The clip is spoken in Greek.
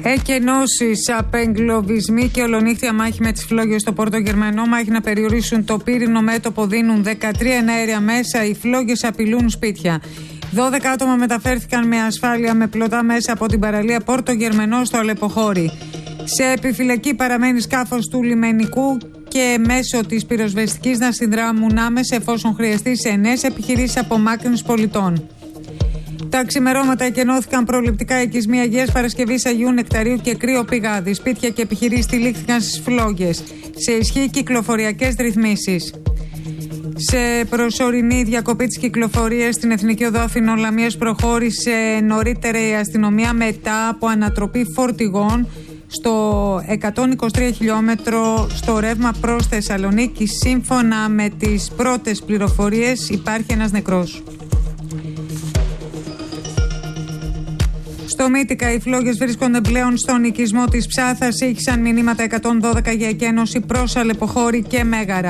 Εκενώσεις, απεγκλωβισμοί και ολονύχτια μάχη με τις φλόγες στο Πόρτο Γερμανό. Μάχη να περιορίσουν το πύρινο μέτωπο, δίνουν 13 εναέρια μέσα. Οι φλόγες απειλούν σπίτια. 12 άτομα μεταφέρθηκαν με ασφάλεια με πλωτά μέσα από την παραλία Πόρτο Γερμανό στο Αλεποχώρι. Σε επιφυλακή παραμένει σκάφος του λιμενικού και μέσω της πυροσβεστικής να συνδράμουν άμεσα εφόσον χρειαστεί σε νέες επιχειρήσεις απομάκρυνσης πολιτών. Τα ξημερώματα εκενώθηκαν προληπτικά οικισμοί Αγίας Παρασκευής, Αγίου Νεκταρίου και Κρύο Πηγάδι. Σπίτια και επιχειρήσεις τυλίχθηκαν στις φλόγες. Σε ισχύ κυκλοφοριακές ρυθμίσεις. Σε προσωρινή διακοπή της κυκλοφορίας στην Εθνική Οδό Αθηνών Λαμίας προχώρησε νωρίτερα η αστυνομία μετά από ανατροπή φορτηγών στο 123 χιλιόμετρο στο ρεύμα προς Θεσσαλονίκη. Σύμφωνα με τις πρώτες πληροφορίες υπάρχει ένας νεκρός. Στο Μύτικα οι φλόγες βρίσκονται πλέον στον οικισμό της Ψάθας. Ήχησαν μηνύματα 112 για εκένωση προς Αλεποχώρι και Μέγαρα.